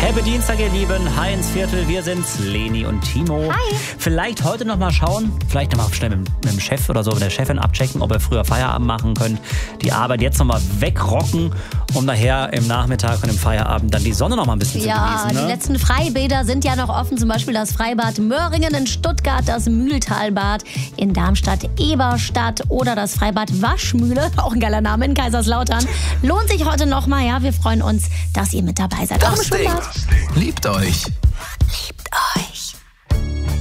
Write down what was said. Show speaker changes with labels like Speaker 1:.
Speaker 1: Happy Dienstag, ihr Lieben. Hi ins Viertel. Wir sind's, Leni und Timo.
Speaker 2: Hi.
Speaker 1: Vielleicht heute noch mal schauen, vielleicht noch mal schnell mit dem Chef oder so, mit der Chefin abchecken, ob ihr früher Feierabend machen könnt. Die Arbeit jetzt noch mal wegrocken, um nachher im Nachmittag und im Feierabend dann die Sonne noch mal ein bisschen zu genießen.
Speaker 2: Ja, die letzten Freibäder sind ja noch offen. Zum Beispiel das Freibad Möhringen in Stuttgart, das Mühltalbad in Darmstadt, Eberstadt oder das Freibad Waschmühle, auch ein geiler Name, in Kaiserslautern. Lohnt sich heute noch mal, ja. Wir freuen uns, dass ihr mit dabei seid.
Speaker 3: Das Ding. Liebt euch.
Speaker 2: Liebt euch.